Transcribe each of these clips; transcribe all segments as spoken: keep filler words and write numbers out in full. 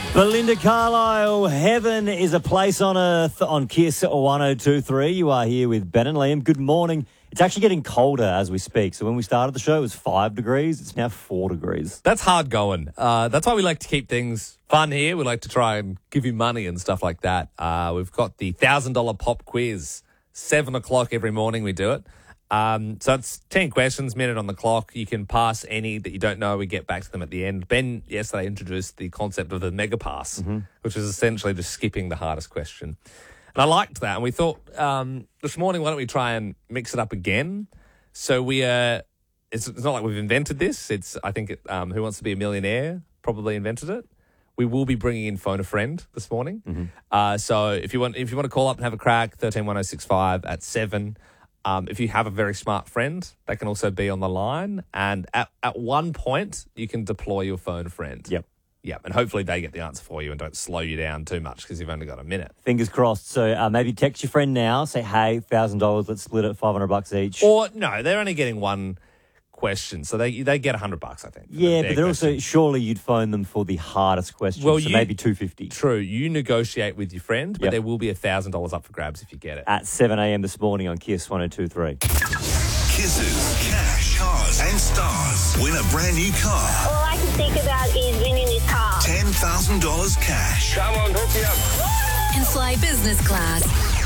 Belinda Carlisle, heaven is a place on earth on Kiss one oh two point three. You are here with Ben and Liam. Good morning. It's actually getting colder as we speak. So when we started the show, it was five degrees. It's now four degrees. That's hard going. Uh, that's why we like to keep things fun here. We like to try and give you money and stuff like that. Uh, we've got the one thousand dollars pop quiz. seven o'clock every morning we do it. Um, so it's ten questions, minute on the clock. You can pass any that you don't know. We get back to them at the end. Ben yesterday introduced the concept of the mega pass, mm-hmm. which is essentially just skipping the hardest question. And I liked that. And we thought um, this morning, why don't we try and mix it up again? So we uh, it's, it's not like we've invented this. It's I think it, um, Who Wants to Be a Millionaire probably invented it. We will be bringing in Phone a Friend this morning. Mm-hmm. Uh, so if you want if you want to call up and have a crack, thirteen one oh six five at seven. Um, if you have a very smart friend, they can also be on the line. And at, at one point, you can deploy your phone friend. Yep. Yep. And hopefully they get the answer for you and don't slow you down too much because you've only got a minute. Fingers crossed. So uh, maybe text your friend now, say, hey, one thousand dollars, let's split it, five hundred bucks each. Or, no, they're only getting one question. So they they get one hundred bucks, I think. Yeah, but they're also, surely you'd phone them for the hardest question. Well, so you, maybe two hundred fifty dollars. True. You negotiate with your friend, but yep. there will be one thousand dollars up for grabs if you get it. At seven a.m. this morning on Kiss one oh two point three. Kisses, cash, cars and stars. Win a brand new car. All I can think about is winning this car. ten thousand dollars cash. Come on, hook me up. And fly business class.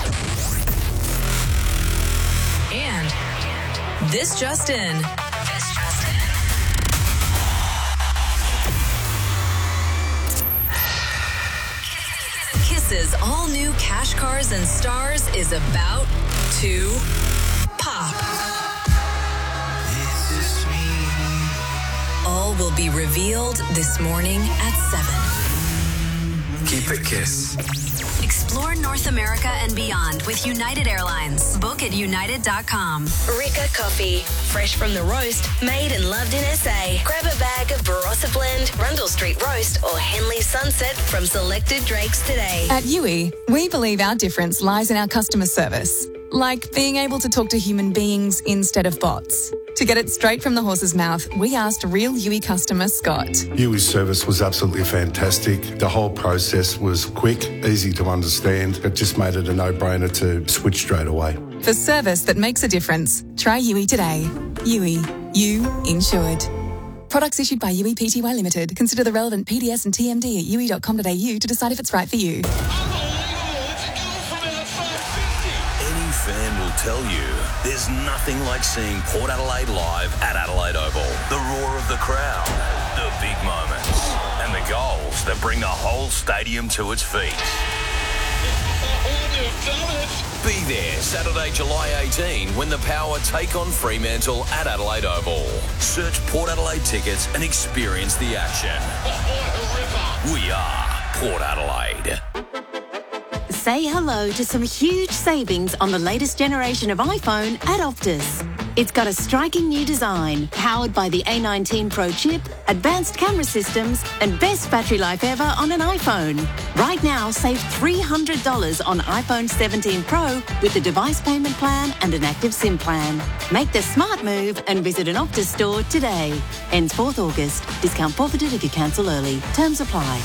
And this just in. Kiss's all-new Cash Cars and Stars is about to pop. All will be revealed this morning at seven. Keep it Kiss. Explore North America and beyond with United Airlines. Book at united dot com. Rika Coffee. Fresh from the roast, made and loved in S A. Grab a bag of Barossa Blend, Rundle Street Roast, or Henley Sunset from selected drakes today. At U I, we believe our difference lies in our customer service. Like being able to talk to human beings instead of bots. To get it straight from the horse's mouth, we asked real U I customer Scott. U I's service was absolutely fantastic. The whole process was quick, easy to understand. It just made it a no-brainer to switch straight away. For service that makes a difference, try U I today. U I, you insured. Products issued by U I Pty Limited. Consider the relevant P D S and T M D at u i dot com dot a u to decide if it's right for you. Any fan will tell you there's nothing like seeing Port Adelaide live at Adelaide Oval. The roar of the crowd, the big moments, and the goals that bring the whole stadium to its feet. Be there Saturday, July eighteenth, when the Power take on Fremantle at Adelaide Oval. Search Port Adelaide tickets and experience the action. We are Port Adelaide. Say hello to some huge savings on the latest generation of iPhone at Optus. It's got a striking new design, powered by the A nineteen Pro chip, advanced camera systems, and best battery life ever on an iPhone. Right now, save three hundred dollars on iPhone seventeen Pro with a device payment plan and an active SIM plan. Make the smart move and visit an Optus store today. Ends fourth August. Discount forfeited if you cancel early. Terms apply.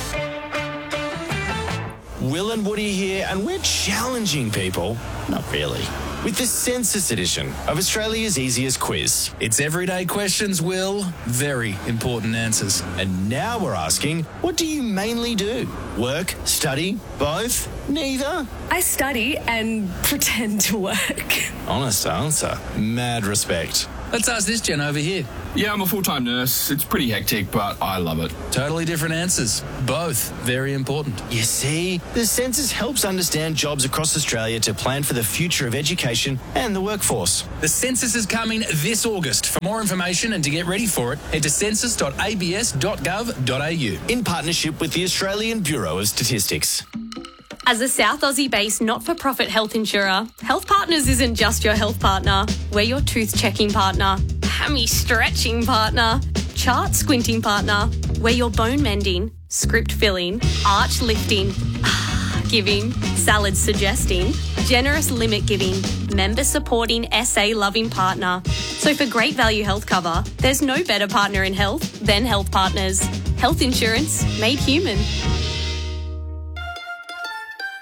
Will and Woody here, and we're challenging people, not really, with the Census edition of Australia's easiest quiz. It's everyday questions, Will, very important answers. And now we're asking, what do you mainly do? Work, study, both, neither? I study and pretend to work. Honest answer. Mad respect. Let's ask this gen over here. Yeah, I'm a full-time nurse. It's pretty hectic, but I love it. Totally different answers. Both very important. You see, the census helps understand jobs across Australia to plan for the future of education and the workforce. The census is coming this August. For more information and to get ready for it, head to census dot a b s dot gov dot a u. In partnership with the Australian Bureau of Statistics. As a South Aussie-based not-for-profit health insurer, Health Partners isn't just your health partner. We're your tooth-checking partner, hammy-stretching partner, chart-squinting partner. We're your bone-mending, script-filling, arch-lifting, giving, salad-suggesting, generous limit-giving, member-supporting, S A-loving partner. So for great value health cover, there's no better partner in health than Health Partners. Health insurance made human.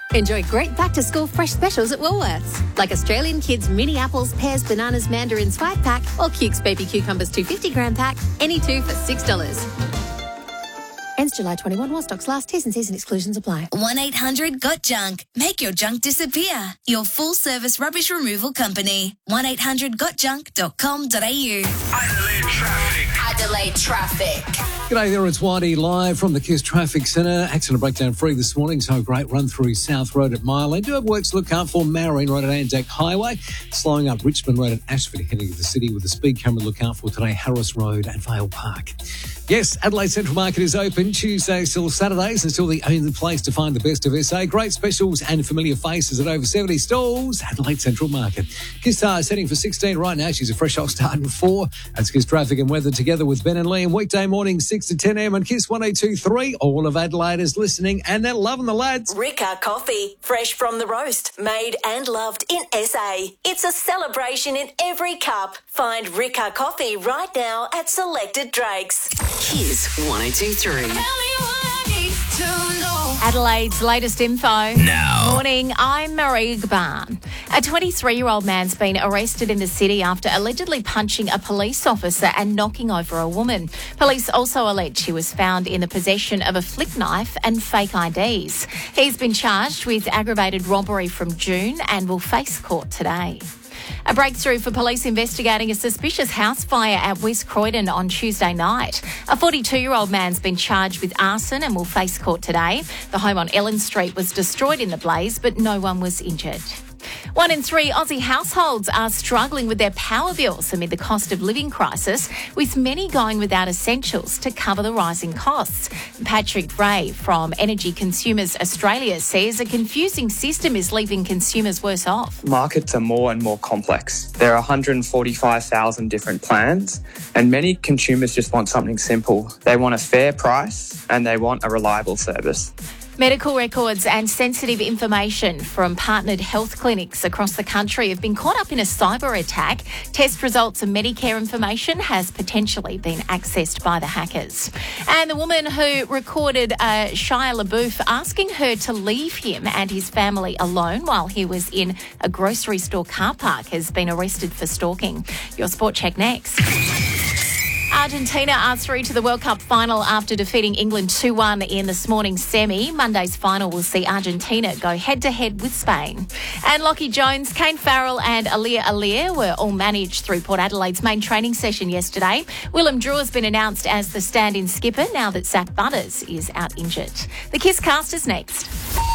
Enjoy great back-to-school fresh specials at Woolworths, like Australian Kids mini apples, pears, bananas, mandarins five pack, or Cukes baby cucumbers two hundred fifty gram pack, any two for six dollars. Ends July twenty-first while stocks last. T's and C's and exclusions apply. one eight hundred got junk. Make your junk disappear. Your full-service rubbish removal company. one eight hundred got junk dot com dot a u. Adelaide traffic. Adelaide traffic. G'day there, it's Whitey live from the Kiss Traffic Centre. Accident breakdown free this morning, so a great run through South Road at Mile End. Do have works to look out for Marine Road at Anzac Highway, slowing up Richmond Road at Ashford heading to the city with a speed camera to look out for today, Harris Road at Vale Park. Yes, Adelaide Central Market is open Tuesdays till Saturdays and still the only place to find the best of S A. Great specials and familiar faces at over seventy stalls. Adelaide Central Market. Kiss Star is heading for sixteen right now. She's a fresh off start in four. That's Kiss Traffic and Weather together with Ben and Liam. Weekday morning, six to ten a.m. on Kiss one eight two three. All of Adelaide is listening and they're loving the lads. Ricca Coffee, fresh from the roast, made and loved in S A. It's a celebration in every cup. Find Ricca Coffee right now at selected Drakes. Kiss one oh two three. Adelaide's latest info. Now. Morning, I'm Marie Gbarn. A twenty-three-year-old man's been arrested in the city after allegedly punching a police officer and knocking over a woman. Police also allege he was found in the possession of a flick knife and fake I Ds. He's been charged with aggravated robbery from June and will face court today. A breakthrough for police investigating a suspicious house fire at West Croydon on Tuesday night. A forty-two-year-old man's been charged with arson and will face court today. The home on Ellen Street was destroyed in the blaze, but no one was injured. One in three Aussie households are struggling with their power bills amid the cost of living crisis, with many going without essentials to cover the rising costs. Patrick Ray from Energy Consumers Australia says a confusing system is leaving consumers worse off. Markets are more and more complex. There are one hundred forty-five thousand different plans, and many consumers just want something simple. They want a fair price and they want a reliable service. Medical records and sensitive information from partnered health clinics across the country have been caught up in a cyber attack. Test results and Medicare information has potentially been accessed by the hackers. And the woman who recorded uh, Shia LaBeouf asking her to leave him and his family alone while he was in a grocery store car park has been arrested for stalking. Your Sport Check next. Argentina are through to the World Cup final after defeating England two one in this morning's semi. Monday's final will see Argentina go head-to-head with Spain. And Lockie Jones, Kane Farrell and Alia Alia were all managed through Port Adelaide's main training session yesterday. Willem Drew has been announced as the stand-in skipper now that Zach Butters is out injured. The Kiss Cast is next.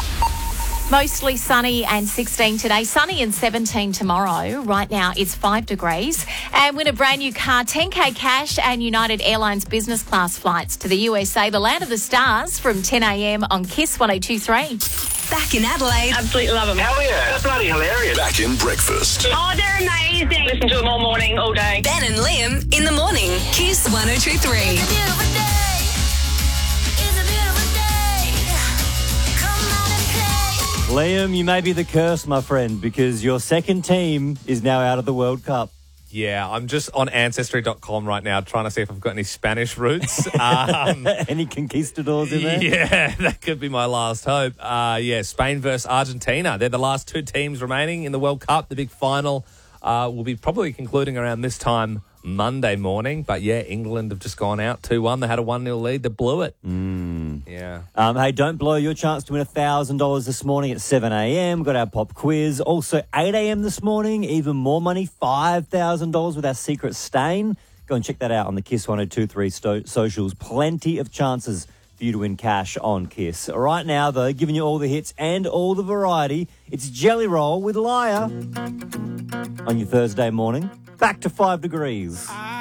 Mostly sunny and sixteen today, sunny and seventeen tomorrow. Right now it's five degrees. And win a brand new car, ten K cash and United Airlines business class flights to the U S A, the land of the stars, from ten a.m. on Kiss one oh two three. Back in Adelaide. Absolutely love them. Hell yeah, that's bloody hilarious. Back in breakfast. Oh, they're amazing. Listen to them all morning, all day. Ben and Liam in the morning. Kiss one oh two three. Liam, you may be the curse, my friend, because your second team is now out of the World Cup. Yeah, I'm just on Ancestry dot com right now trying to see if I've got any Spanish roots. Um, any conquistadors in there? Yeah, that could be my last hope. Uh, yeah, Spain versus Argentina. They're the last two teams remaining in the World Cup. The big final uh, will be probably concluding around this time Monday morning. But, yeah, England have just gone out two one. They had a one nil lead. They blew it. Mm. Yeah. Um, hey, don't blow your chance to win one thousand dollars this morning at seven a.m. Got our pop quiz. Also, eight a.m. this morning, even more money, five thousand dollars with our secret stain. Go and check that out on the Kiss one oh two three sto- socials. Plenty of chances for you to win cash on Kiss. Right now, though, giving you all the hits and all the variety, it's Jelly Roll with Liar on your Thursday morning. Back to five degrees.